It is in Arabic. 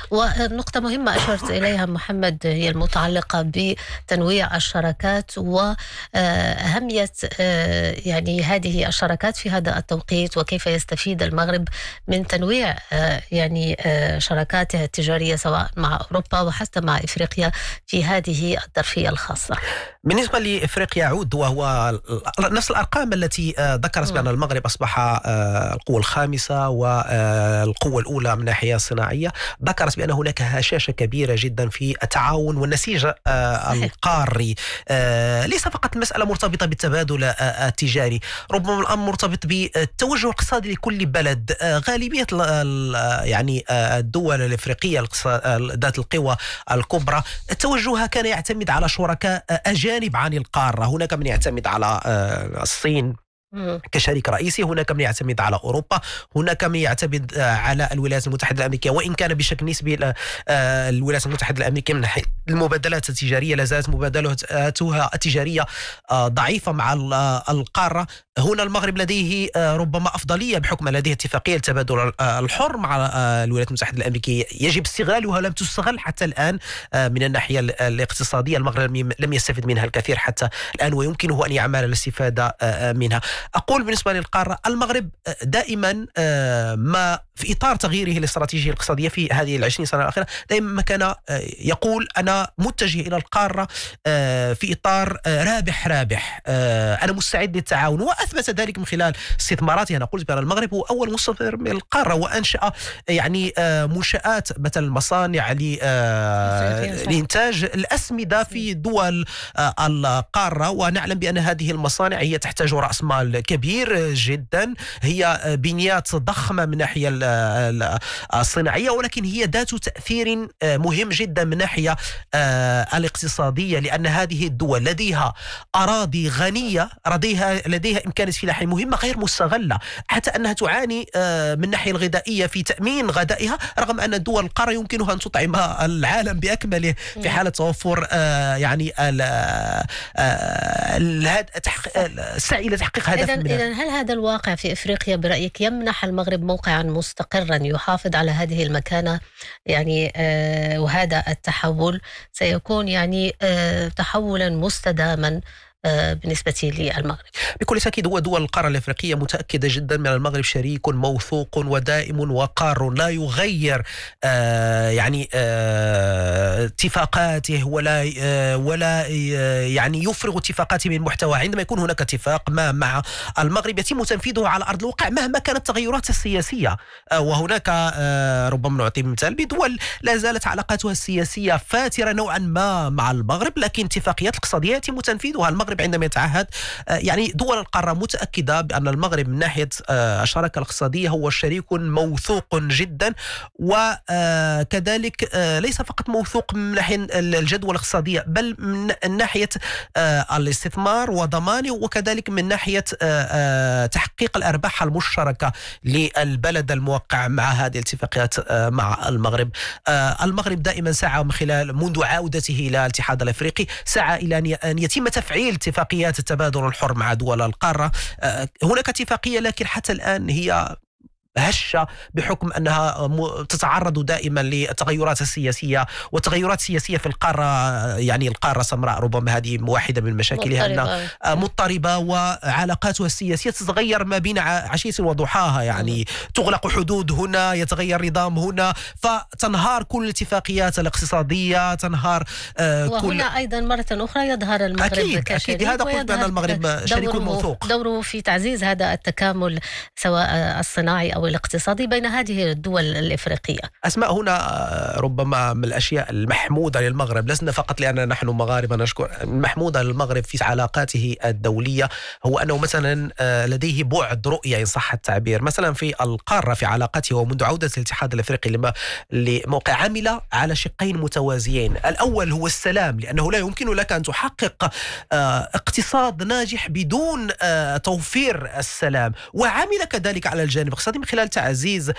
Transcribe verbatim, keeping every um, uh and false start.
ونقطة مهمة أشرت إليها محمد هي المتعلقة بتنويع الشراكات وأهمية يعني هذه الشراكات في هذا التوقيت، وكيف يستفيد المغرب من تنويع يعني شراكاته التجارية سواء مع أوروبا وحتى مع إفريقيا في هذه الظرفية الخاصة. بالنسبة لإفريقيا عود، وهو نفس الأرقام التي ذكرت بأن المغرب أصبح القوة الخامسة والقوة الأولى من ناحية صناعية، ذكرت بأن هناك هشاشة كبيرة جدا في التعاون والنسيج القاري. ليس فقط المسألة مرتبطة بالتبادل التجاري، ربما الأمر مرتبط بالتوجه الاقتصادي لكل بلد. غالبية يعني الدول الإفريقية ذات القوى الكبرى توجهها كان يعتمد على شركاء أجانب عن القارة. هناك من يعتمد على الصين كشريك رئيسي، هناك من يعتمد على أوروبا، هناك من يعتمد على الولايات المتحدة الأمريكية، وإن كان بشكل نسبي الولايات المتحدة الأمريكية من ناحية المبادلات التجارية لا زالت مبادلاتها التجارية ضعيفة مع القارة. هنا المغرب لديه ربما أفضلية بحكم لديه اتفاقية التبادل الحر مع الولايات المتحدة الأمريكية يجب استغلالها، لم تستغل حتى الآن من الناحية الاقتصادية. المغرب لم يستفد منها الكثير حتى الآن، ويمكنه أن يعمل الاستفادة منها. أقول بالنسبة للقارة، المغرب دائما ما في إطار تغييره الاستراتيجية الاقتصادية في هذه العشرين سنة الأخيرة دائما ما كان يقول أنا متجه إلى القارة في إطار رابح رابح، أنا مستعد للتعاون، وأثبت ذلك من خلال استثماراته. أنا قلت بأن المغرب هو أول مستثمر من القارة، وأنشأ يعني منشآت مثل المصانع لإنتاج الأسمدة في دول القارة، ونعلم بأن هذه المصانع هي تحتاج رأس مال كبير جدا، هي بنيات ضخمة من ناحية الصناعية، ولكن هي ذات تأثير مهم جدا من ناحية الاقتصادية، لأن هذه الدول لديها أراضي غنية، لديها لديها إمكانيات فلاحية مهمة غير مستغلة، حتى أنها تعاني من الناحية الغذائية في تأمين غذائها، رغم أن دول القارة يمكنها أن تطعم العالم بأكمله في حالة توفر يعني السعي إلى تحقيق هدف. إذن هل هذا الواقع في إفريقيا برأيك يمنح المغرب موقعا مستقرا يحافظ على هذه المكانة يعني آه وهذا التحول سيكون يعني آه تحولا مستداما بالنسبة للمغرب؟ بكل تأكيد. هو دول القارة الأفريقية متأكدة جدا من المغرب شريك موثوق ودائم وقار، لا يغير آه يعني آه اتفاقاته ولا آه ولا آه يعني يفرغ اتفاقاته من محتوى. عندما يكون هناك اتفاق ما مع المغرب يتم تنفيذه على أرض الواقع مهما كانت التغيرات السياسية. آه وهناك آه ربما نعطي مثال بدول لا زالت علاقاتها السياسية فاترة نوعا ما مع المغرب، لكن اتفاقيات الاقتصادية يتم تنفيذها. المغرب عندما يتعهد يعني دول القارة متأكدة بأن المغرب من ناحية الشراكة الاقتصادية هو شريك موثوق جدا، وكذلك ليس فقط موثوق من ناحية الجدوى الاقتصادية بل من ناحية الاستثمار وضمانه، وكذلك من ناحية تحقيق الأرباح المشتركة للبلد الموقع مع هذه الاتفاقيات مع المغرب. المغرب دائما سعى من خلال منذ عودته إلى الاتحاد الأفريقي سعى إلى أن يتم تفعيل اتفاقيات التبادل الحر مع دول القارة. هناك اتفاقية لكن حتى الآن هي هشة بحكم أنها تتعرض دائما للتغيرات السياسية والتغيرات السياسية في القارة. يعني القارة سمراء ربما هذه واحدة من مشاكلها أنها مضطربة، وعلاقاتها السياسية تتغير ما بين عشية وضحاها، يعني تغلق حدود هنا، يتغير نظام هنا، فتنهار كل الاتفاقيات الاقتصادية، تنهار آه وهنا كل... أيضا مرة أخرى يظهر المغرب أكيد كشريك. أكيد هذا قلت بأن المغرب شريك موثوق، دوره في تعزيز هذا التكامل سواء الصناعي أو الاقتصادي بين هذه الدول الإفريقية. أسماء، هنا ربما من الأشياء المحمودة للمغرب، لسنا فقط لأننا نحن مغاربة نشكر، المحمودة للمغرب في علاقاته الدولية هو أنه مثلا لديه بعد رؤية إن صح التعبير. مثلا في القارة في علاقاته ومنذ عودة الاتحاد الأفريقي لما لموقع عمل على شقين متوازيين. الأول هو السلام، لأنه لا يمكن لك أن تحقق اقتصاد ناجح بدون توفير السلام، وعمل كذلك على الجانب الاقتصادي من خلال تعزيز